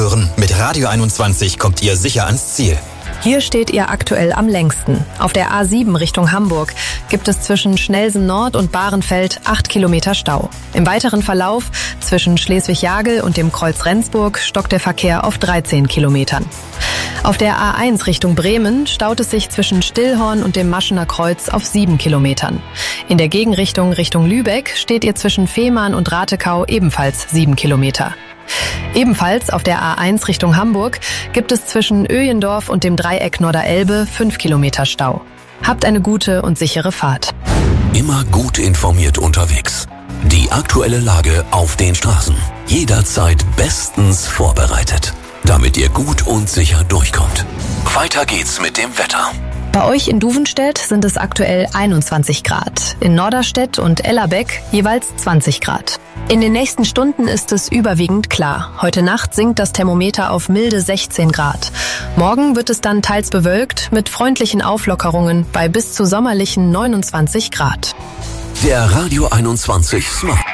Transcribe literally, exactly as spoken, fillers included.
Mit Radio einundzwanzig kommt ihr sicher ans Ziel. Hier steht ihr aktuell am längsten. Auf der A sieben Richtung Hamburg gibt es zwischen Schnelsen Nord und Bahrenfeld acht Kilometer Stau. Im weiteren Verlauf zwischen Schleswig-Jagel und dem Kreuz Rendsburg stockt der Verkehr auf dreizehn Kilometern. Auf der A eins Richtung Bremen staut es sich zwischen Stillhorn und dem Maschener Kreuz auf sieben Kilometern. In der Gegenrichtung Richtung Lübeck steht ihr zwischen Fehmarn und Ratekau ebenfalls sieben Kilometer. Ebenfalls auf der A eins Richtung Hamburg gibt es zwischen Öjendorf und dem Dreieck Norderelbe fünf Kilometer Stau. Habt eine gute und sichere Fahrt. Immer gut informiert unterwegs. Die aktuelle Lage auf den Straßen. Jederzeit bestens vorbereitet, damit ihr gut und sicher durchkommt. Weiter geht's mit dem Wetter. Bei euch in Duvenstedt sind es aktuell einundzwanzig Grad. In Norderstedt und Ellerbeck jeweils zwanzig Grad. In den nächsten Stunden ist es überwiegend klar. Heute Nacht sinkt das Thermometer auf milde sechzehn Grad. Morgen wird es dann teils bewölkt mit freundlichen Auflockerungen bei bis zu sommerlichen neunundzwanzig Grad. Der Radio einundzwanzig Smart.